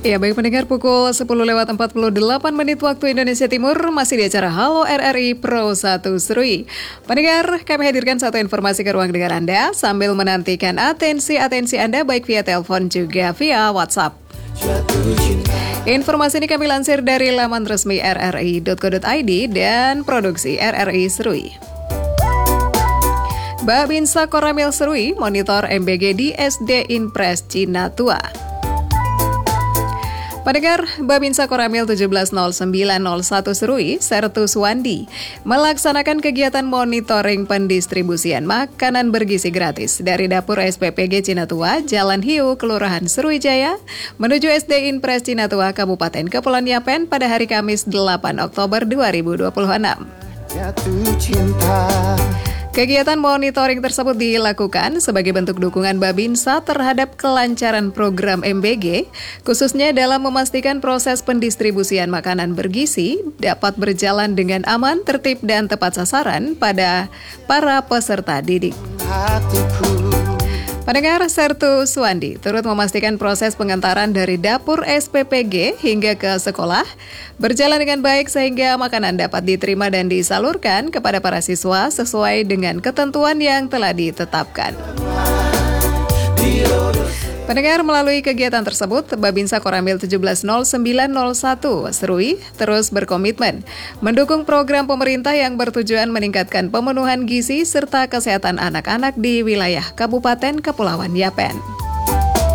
Ya, baik pendengar, pukul 10:48 waktu Indonesia Timur, masih di acara Halo RRI Pro 1 Serui. Pendengar, kami hadirkan satu informasi ke ruang dengar Anda sambil menantikan atensi Anda baik via telepon juga via WhatsApp. Informasi ini kami lansir dari laman resmi rri.co.id dan produksi RRI Serui. Babinsa Koramil Serui monitor MBG di SD Impres Cinatua. Pendengar, Babinsa Koramil 170901 Serui, Sertus Wandi, melaksanakan kegiatan monitoring pendistribusian makanan bergizi gratis dari dapur SPPG Cinatua, Jalan Hiu, Kelurahan Seruijaya, menuju SD Impres Cinatua, Kabupaten Kepulauan Yapen pada hari Kamis 8 Oktober 2026. Kegiatan monitoring tersebut dilakukan sebagai bentuk dukungan Babinsa terhadap kelancaran program MBG, khususnya dalam memastikan proses pendistribusian makanan bergizi dapat berjalan dengan aman, tertib, dan tepat sasaran pada para peserta didik. Pendengar, Sertus Wandi turut memastikan proses pengantaran dari dapur SPPG hingga ke sekolah berjalan dengan baik sehingga makanan dapat diterima dan disalurkan kepada para siswa sesuai dengan ketentuan yang telah ditetapkan. Pendengar, melalui kegiatan tersebut, Babinsa Koramil 170901 Serui terus berkomitmen mendukung program pemerintah yang bertujuan meningkatkan pemenuhan gizi serta kesehatan anak-anak di wilayah Kabupaten Kepulauan Yapen.